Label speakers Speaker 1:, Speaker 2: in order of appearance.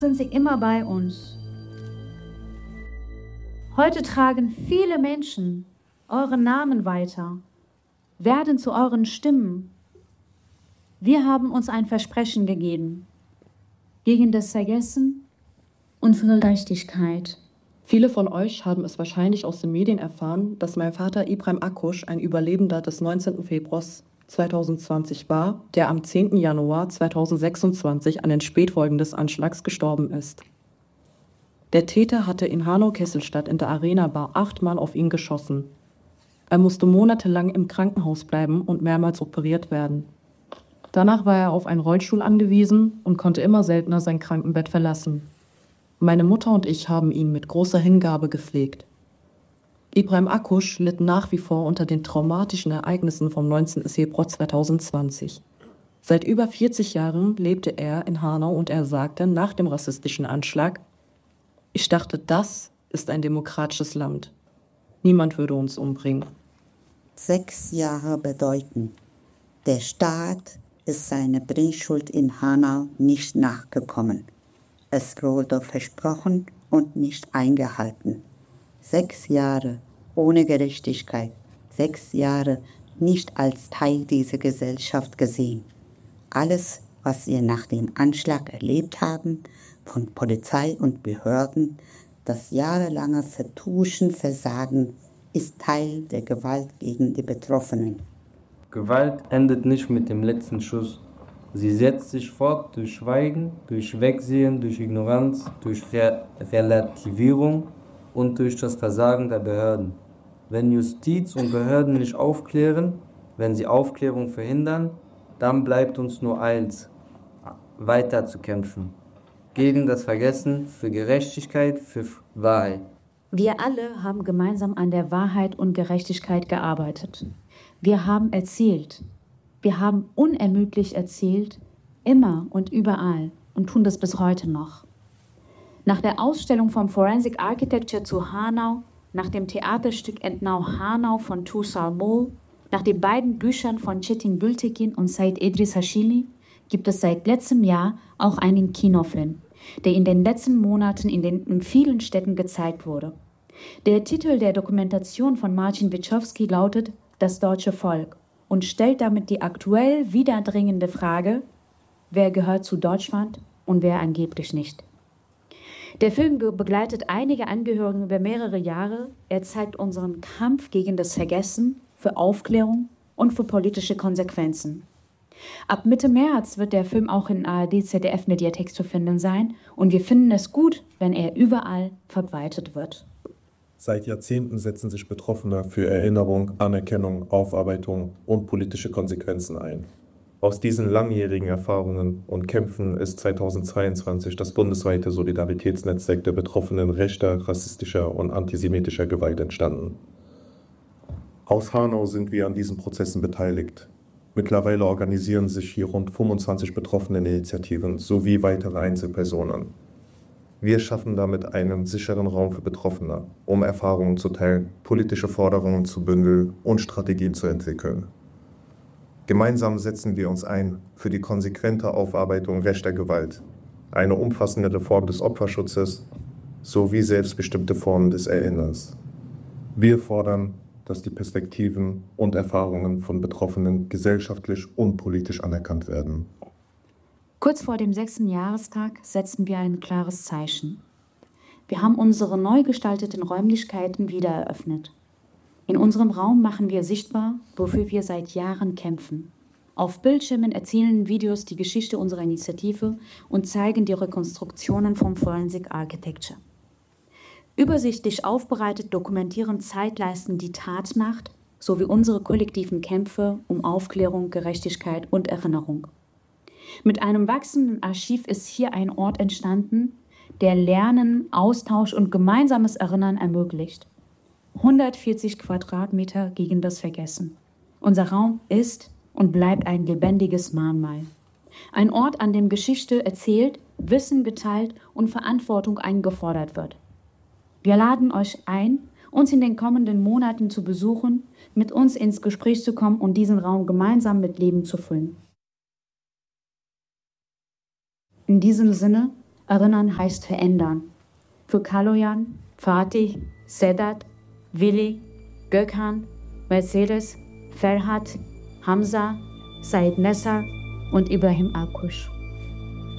Speaker 1: Sind Sie immer bei uns. Heute tragen viele Menschen euren Namen weiter, werden zu euren Stimmen. Wir haben uns ein Versprechen gegeben, gegen das Vergessen und für Gerechtigkeit.
Speaker 2: Viele von euch haben es wahrscheinlich aus den Medien erfahren, dass mein Vater Ibrahim Akkuş ein Überlebender des 19. Februars 2020 war, der am 10. Januar 2026 an den Spätfolgen des Anschlags gestorben ist. Der Täter hatte in Hanau-Kesselstadt in der Arena Bar 8-mal auf ihn geschossen. Er musste monatelang im Krankenhaus bleiben und mehrmals operiert werden. Danach war er auf einen Rollstuhl angewiesen und konnte immer seltener sein Krankenbett verlassen. Meine Mutter und ich haben ihn mit großer Hingabe gepflegt. Ibrahim Akkuş litt nach wie vor unter den traumatischen Ereignissen vom 19. Februar 2020. Seit über 40 Jahren lebte er in Hanau und er sagte nach dem rassistischen Anschlag: Ich dachte, das ist ein demokratisches Land. Niemand würde uns umbringen.
Speaker 3: 6 Jahre bedeuten, der Staat ist seiner Bringschuld in Hanau nicht nachgekommen. Es wurde versprochen und nicht eingehalten. 6 Jahre ohne Gerechtigkeit, 6 Jahre nicht als Teil dieser Gesellschaft gesehen. Alles, was wir nach dem Anschlag erlebt haben, von Polizei und Behörden, das jahrelange Vertuschen, Versagen, ist Teil der Gewalt gegen die Betroffenen.
Speaker 4: Gewalt endet nicht mit dem letzten Schuss. Sie setzt sich fort durch Schweigen, durch Wegsehen, durch Ignoranz, durch Relativierung und durch das Versagen der Behörden. Wenn Justiz und Behörden nicht aufklären, wenn sie Aufklärung verhindern, dann bleibt uns nur eins: weiter zu kämpfen. Gegen das Vergessen, für Gerechtigkeit, für Wahrheit.
Speaker 1: Wir alle haben gemeinsam an der Wahrheit und Gerechtigkeit gearbeitet. Wir haben erzählt. Wir haben unermüdlich erzählt, immer und überall, und tun das bis heute noch. Nach der Ausstellung vom Forensic Architecture zu Hanau, nach dem Theaterstück Entnau Hanau von Tuğsal Moll, nach den beiden Büchern von Çetin Gültekin und Said Edris Hashili gibt es seit letztem Jahr auch einen Kinofilm, der in den letzten Monaten in vielen Städten gezeigt wurde. Der Titel der Dokumentation von Marcin Wieczorski lautet Das deutsche Volk und stellt damit die aktuell wiederdringende Frage: Wer gehört zu Deutschland und wer angeblich nicht? Der Film begleitet einige Angehörige über mehrere Jahre. Er zeigt unseren Kampf gegen das Vergessen, für Aufklärung und für politische Konsequenzen. Ab Mitte März wird der Film auch in ARD-ZDF-Mediathek zu finden sein und wir finden es gut, wenn er überall verbreitet wird.
Speaker 5: Seit Jahrzehnten setzen sich Betroffene für Erinnerung, Anerkennung, Aufarbeitung und politische Konsequenzen ein. Aus diesen langjährigen Erfahrungen und Kämpfen ist 2022 das bundesweite Solidaritätsnetzwerk der Betroffenen rechter, rassistischer und antisemitischer Gewalt entstanden. Aus Hanau sind wir an diesen Prozessen beteiligt. Mittlerweile organisieren sich hier rund 25 Betroffeneninitiativen sowie weitere Einzelpersonen. Wir schaffen damit einen sicheren Raum für Betroffene, um Erfahrungen zu teilen, politische Forderungen zu bündeln und Strategien zu entwickeln. Gemeinsam setzen wir uns ein für die konsequente Aufarbeitung rechter Gewalt, eine umfassende Reform des Opferschutzes sowie selbstbestimmte Formen des Erinnerns. Wir fordern, dass die Perspektiven und Erfahrungen von Betroffenen gesellschaftlich und politisch anerkannt werden.
Speaker 1: Kurz vor dem 6. Jahrestag setzen wir ein klares Zeichen. Wir haben unsere neu gestalteten Räumlichkeiten wieder eröffnet. In unserem Raum machen wir sichtbar, wofür wir seit Jahren kämpfen. Auf Bildschirmen erzählen Videos die Geschichte unserer Initiative und zeigen die Rekonstruktionen vom Forensic Architecture. Übersichtlich aufbereitet dokumentieren Zeitleisten die Tatnacht sowie unsere kollektiven Kämpfe um Aufklärung, Gerechtigkeit und Erinnerung. Mit einem wachsenden Archiv ist hier ein Ort entstanden, der Lernen, Austausch und gemeinsames Erinnern ermöglicht. 140 Quadratmeter gegen das Vergessen. Unser Raum ist und bleibt ein lebendiges Mahnmal. Ein Ort, an dem Geschichte erzählt, Wissen geteilt und Verantwortung eingefordert wird. Wir laden euch ein, uns in den kommenden Monaten zu besuchen, mit uns ins Gespräch zu kommen und diesen Raum gemeinsam mit Leben zu füllen. In diesem Sinne Erinnern heißt verändern. Für Kaloyan, Fatih, Sedat, Willi, Gökhan, Mercedes, Ferhat, Hamza, Said Nessar und Ibrahim Akkuş.